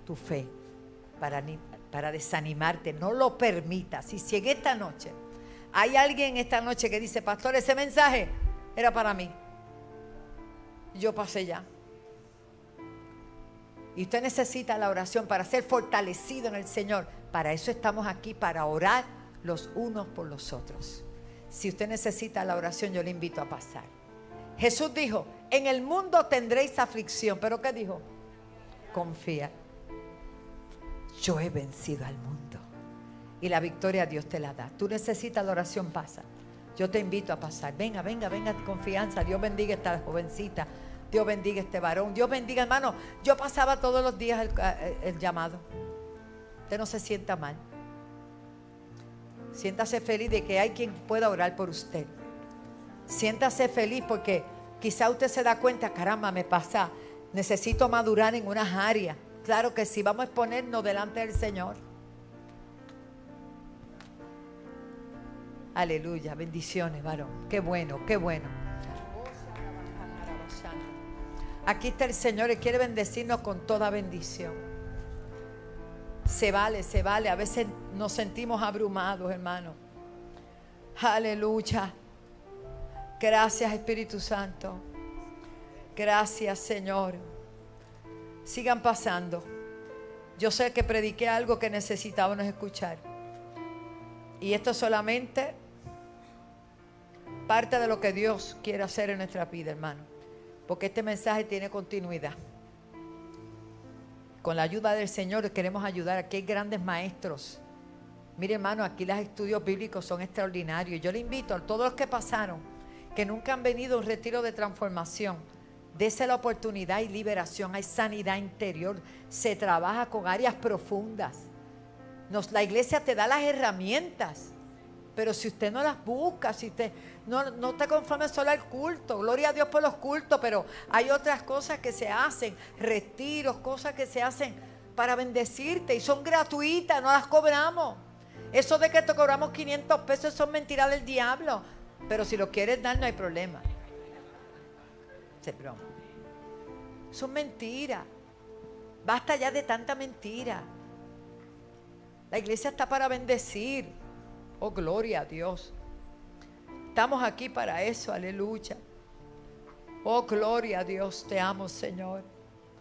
tu fe, para desanimarte. No lo permitas. Y si en esta noche hay alguien esta noche que dice, pastor, ese mensaje era para mí, yo pasé ya, y usted necesita la oración para ser fortalecido en el Señor, para eso estamos aquí, para orar los unos por los otros. Si usted necesita la oración, yo le invito a pasar. Jesús dijo, en el mundo tendréis aflicción, pero ¿qué dijo? Confía, yo he vencido al mundo, y la victoria Dios te la da. Tú necesitas la oración, pasa. Yo te invito a pasar. Venga, venga, venga, confianza. Dios bendiga a esta jovencita. Dios bendiga a este varón. Dios bendiga, hermano. Yo pasaba todos los días el llamado. Usted no se sienta mal. Siéntase feliz de que hay quien pueda orar por usted. Siéntase feliz porque quizá usted se da cuenta, caramba, me pasa, necesito madurar en unas áreas. Claro que sí, vamos a exponernos delante del Señor. Aleluya, bendiciones, varón. Qué bueno, qué bueno. Aquí está el Señor y quiere bendecirnos con toda bendición. Se vale, se vale. A veces nos sentimos abrumados, hermano. Aleluya. Gracias, Espíritu Santo. Gracias, Señor. Sigan pasando. Yo sé que prediqué algo que necesitábamos escuchar. Y esto es solamente parte de lo que Dios quiere hacer en nuestra vida, hermano. Porque este mensaje tiene continuidad. Con la ayuda del Señor queremos ayudar. Aquí hay grandes maestros. Mire, hermano, aquí los estudios bíblicos son extraordinarios. Yo le invito a todos los que pasaron, que nunca han venido a un retiro de transformación, dese la oportunidad y liberación. Hay sanidad interior. Se trabaja con áreas profundas. La iglesia te da las herramientas, pero si usted no las busca, si usted no te conformes solo al culto, gloria a Dios por los cultos, pero hay otras cosas que se hacen, retiros, cosas que se hacen para bendecirte y son gratuitas, no las cobramos. Eso de que te cobramos 500 pesos, son mentiras del diablo, pero si lo quieres dar no hay problema. Broma. Son mentiras. Basta ya de tanta mentira. La iglesia está para bendecir. Oh, gloria a Dios. Estamos aquí para eso, aleluya. Oh, gloria a Dios, te amo, Señor.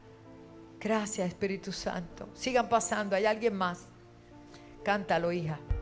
Gracias, Espíritu Santo. Sigan pasando, hay alguien más. Cántalo, hija.